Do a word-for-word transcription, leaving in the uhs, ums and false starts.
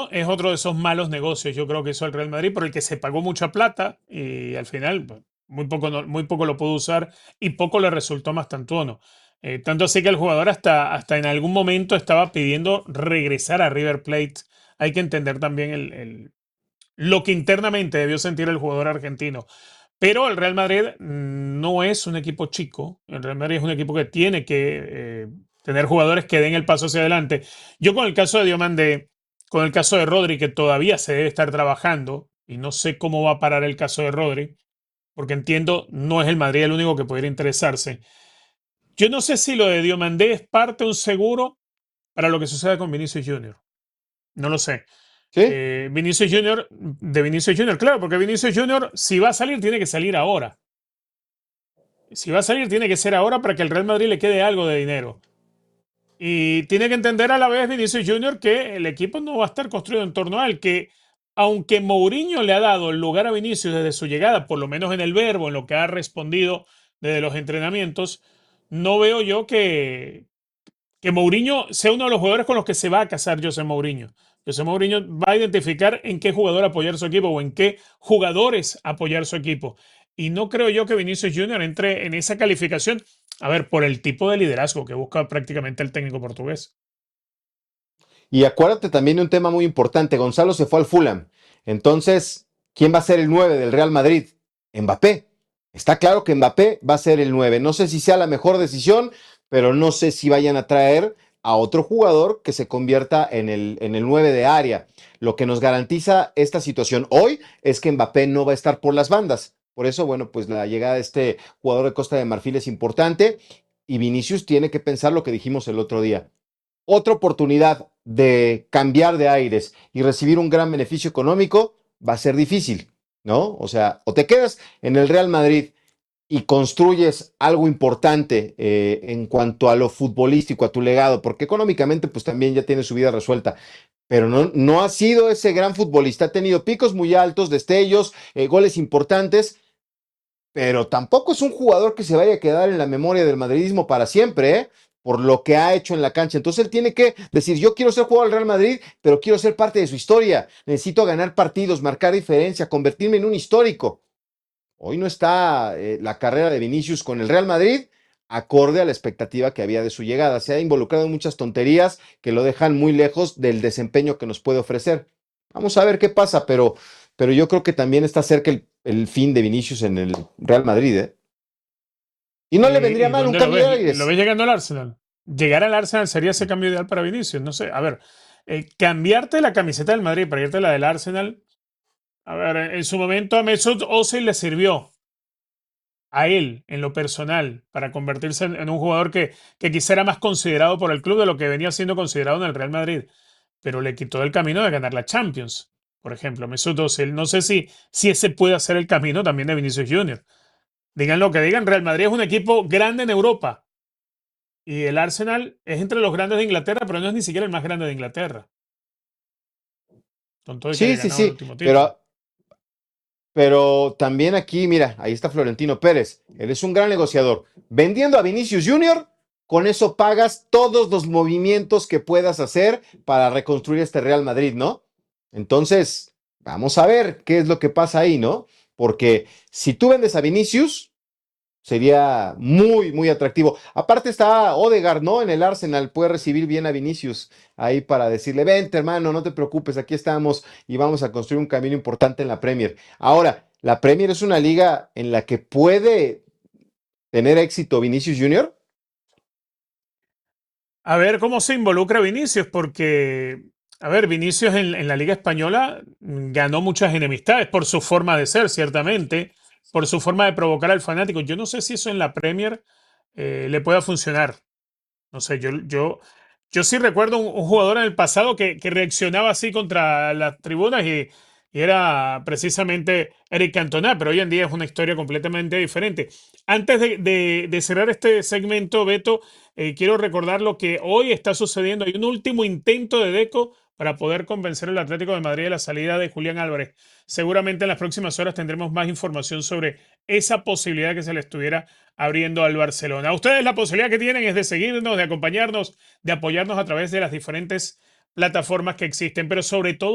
Mourinho es otro de esos malos negocios, yo creo que hizo el Real Madrid, por el que se pagó mucha plata y al final pues, muy poco, no- muy poco lo pudo usar y poco le resultó más tantuono. Eh, tanto así que el jugador hasta, hasta en algún momento estaba pidiendo regresar a River Plate. Hay que entender también el, el- lo que internamente debió sentir el jugador argentino. Pero el Real Madrid mm, no es un equipo chico. El Real Madrid es un equipo que tiene que eh, tener jugadores que den el paso hacia adelante. Yo con el caso de Diomandé, con el caso de Rodri, que todavía se debe estar trabajando, y no sé cómo va a parar el caso de Rodri, porque entiendo, no es el Madrid el único que pudiera interesarse. Yo no sé si lo de Diomandé es parte de un seguro para lo que suceda con Vinicius Junior. No lo sé. ¿Sí? Eh, Vinicius Junior, de Vinicius Junior, claro, porque Vinicius Junior, si va a salir, tiene que salir ahora. Si va a salir, tiene que ser ahora para que al Real Madrid le quede algo de dinero. Y tiene que entender a la vez Vinicius Junior que el equipo no va a estar construido en torno a él, que aunque Mourinho le ha dado el lugar a Vinicius desde su llegada, por lo menos en el verbo, en lo que ha respondido desde los entrenamientos, no veo yo que, que Mourinho sea uno de los jugadores con los que se va a casar José Mourinho. José Mourinho va a identificar en qué jugador apoyar su equipo o en qué jugadores apoyar su equipo. Y no creo yo que Vinicius Junior entre en esa calificación, a ver, por el tipo de liderazgo que busca prácticamente el técnico portugués. Y acuérdate también de un tema muy importante. Gonzalo se fue al Fulham. Entonces, ¿quién va a ser el nueve del Real Madrid? Mbappé. Está claro que Mbappé va a ser el nueve. No sé si sea la mejor decisión, pero no sé si vayan a traer a otro jugador que se convierta en el, en el nueve de área. Lo que nos garantiza esta situación hoy es que Mbappé no va a estar por las bandas. Por eso, bueno, pues la llegada de este jugador de Costa de Marfil es importante y Vinicius tiene que pensar lo que dijimos el otro día. Otra oportunidad de cambiar de aires y recibir un gran beneficio económico va a ser difícil, ¿no? O sea, o te quedas en el Real Madrid y construyes algo importante eh, en cuanto a lo futbolístico, a tu legado, porque económicamente pues también ya tiene su vida resuelta, pero no, no ha sido ese gran futbolista, ha tenido picos muy altos, destellos, eh, goles importantes, pero tampoco es un jugador que se vaya a quedar en la memoria del madridismo para siempre, ¿eh? Por lo que ha hecho en la cancha. Entonces él tiene que decir, yo quiero ser jugador del Real Madrid, pero quiero ser parte de su historia. Necesito ganar partidos, marcar diferencia, convertirme en un histórico. Hoy no está eh, la carrera de Vinicius con el Real Madrid acorde a la expectativa que había de su llegada. Se ha involucrado en muchas tonterías que lo dejan muy lejos del desempeño que nos puede ofrecer. Vamos a ver qué pasa, pero, pero yo creo que también está cerca el, el fin de Vinicius en el Real Madrid, ¿eh? Y no le vendría ¿Y, y mal un dónde lo cambio de ves? ¿Lo aires. ves llegando al Arsenal? Llegar al Arsenal sería ese cambio ideal para Vinicius. No sé, a ver, eh, cambiarte la camiseta del Madrid para irte a la del Arsenal. A ver, en su momento a Mesut Özil le sirvió a él en lo personal para convertirse en, en un jugador que, que quizá era más considerado por el club de lo que venía siendo considerado en el Real Madrid, pero le quitó el camino de ganar la Champions, por ejemplo, Mesut Özil. No sé si, si ese puede hacer el camino también de Vinicius Junior. Digan lo que digan, Real Madrid es un equipo grande en Europa y el Arsenal es entre los grandes de Inglaterra, pero no es ni siquiera el más grande de Inglaterra, con todo y que haya Sí, sí, ganado el sí, último título. pero, pero también aquí, mira, ahí está Florentino Pérez. Él es un gran negociador. Vendiendo a Vinicius Junior, con eso pagas todos los movimientos que puedas hacer para reconstruir este Real Madrid, ¿no? Entonces, vamos a ver qué es lo que pasa ahí, ¿no? Porque si tú vendes a Vinicius, sería muy, muy atractivo. Aparte está Odegaard, ¿no? En el Arsenal puede recibir bien a Vinicius ahí para decirle, vente hermano, no te preocupes, aquí estamos y vamos a construir un camino importante en la Premier. Ahora, la Premier es una liga en la que puede tener éxito Vinicius Junior. A ver cómo se involucra Vinicius, porque, a ver, Vinicius en, en la Liga Española mm, ganó muchas enemistades por su forma de ser, ciertamente, por su forma de provocar al fanático. Yo no sé si eso en la Premier eh, le pueda funcionar. No sé, yo, yo, yo sí recuerdo un, un jugador en el pasado que, que reaccionaba así contra las tribunas y, y era precisamente Eric Cantona, pero hoy en día es una historia completamente diferente. Antes de, de- de cerrar este segmento, Beto, eh, quiero recordar lo que hoy está sucediendo. Hay un último intento de Deco para poder convencer al Atlético de Madrid de la salida de Julián Álvarez. Seguramente en las próximas horas tendremos más información sobre esa posibilidad que se le estuviera abriendo al Barcelona. A ustedes la posibilidad que tienen es de seguirnos, de acompañarnos, de apoyarnos a través de las diferentes plataformas que existen, pero sobre todo